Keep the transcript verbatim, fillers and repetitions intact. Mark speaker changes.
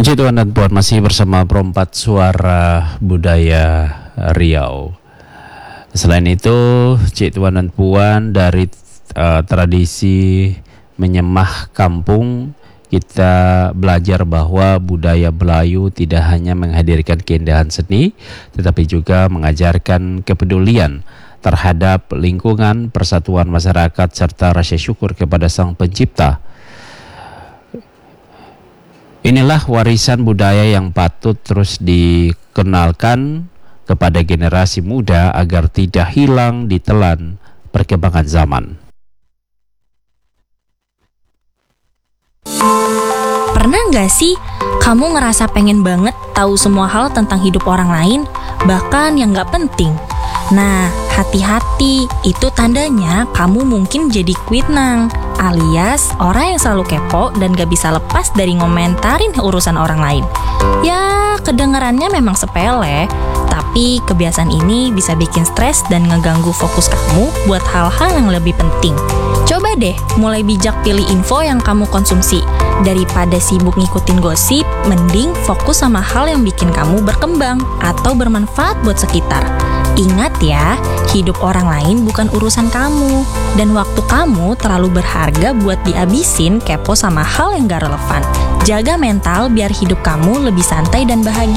Speaker 1: Puji Tuhan dan Puan, masih bersama Perempat Suara Budaya Riau. Selain itu, Cik Tuan dan Puan, dari uh, tradisi menyemah kampung, kita belajar bahwa budaya Melayu tidak hanya menghadirkan keindahan seni, tetapi juga mengajarkan kepedulian terhadap lingkungan, persatuan masyarakat, serta rasa syukur kepada Sang Pencipta. Inilah warisan budaya yang patut terus dikenalkan kepada generasi muda agar tidak hilang ditelan perkembangan zaman.
Speaker 2: Pernah nggak sih kamu ngerasa pengen banget tahu semua hal tentang hidup orang lain, bahkan yang nggak penting? Nah, hati-hati, itu tandanya kamu mungkin jadi kuitnang, alias orang yang selalu kepo dan gak bisa lepas dari ngomentarin urusan orang lain. Ya, kedengarannya memang sepele, tapi kebiasaan ini bisa bikin stres dan ngeganggu fokus kamu buat hal-hal yang lebih penting. Coba deh, mulai bijak pilih info yang kamu konsumsi. Daripada sibuk ngikutin gosip, mending fokus sama hal yang bikin kamu berkembang atau bermanfaat buat sekitar. Ingat ya, hidup orang lain bukan urusan kamu. Dan waktu kamu terlalu berharga buat dihabisin kepo sama hal yang gak relevan. Jaga mental biar hidup kamu lebih santai dan bahagia.